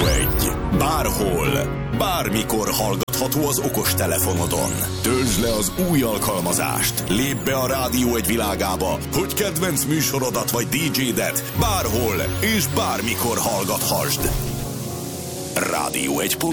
Egy. Bárhol, bármikor hallgatható az okostelefonodon. Töltsd le az új alkalmazást. Lépj be a Rádió Egy világába, hogy kedvenc műsorodat vagy DJ-det bárhol és bármikor hallgathasd. Rádió Egy.